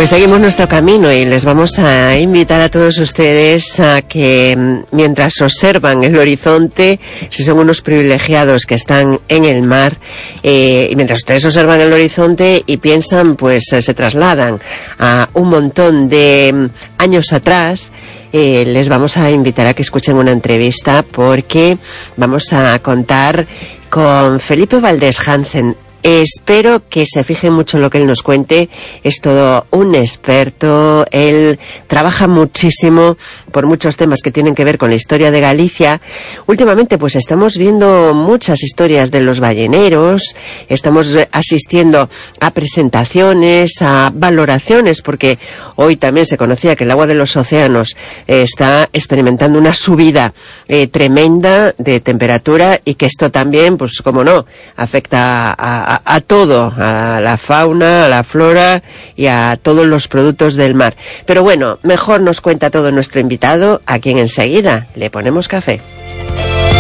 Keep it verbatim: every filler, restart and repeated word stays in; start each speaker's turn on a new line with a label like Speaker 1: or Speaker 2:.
Speaker 1: Pues seguimos nuestro camino y les vamos a invitar a todos ustedes a que mientras observan el horizonte, si son unos privilegiados que están en el mar, eh, y mientras ustedes observan el horizonte y piensan, pues eh, se trasladan a un montón de años atrás, eh, les vamos a invitar a que escuchen una entrevista porque vamos a contar con Felipe Valdés Hansen. Espero que se fijen mucho en lo que él nos cuente. Es todo un experto. Él trabaja muchísimo por muchos temas que tienen que ver con la historia de Galicia. Últimamente, pues estamos viendo muchas historias de los balleneros. Estamos asistiendo a presentaciones, a valoraciones, porque hoy también se conocía que el agua de los océanos eh, está experimentando una subida eh, tremenda de temperatura y que esto también, pues como no, afecta a A, a todo, a la fauna, a la flora y a todos los productos del mar. Pero bueno, mejor nos cuenta todo nuestro invitado, a quien enseguida le ponemos café.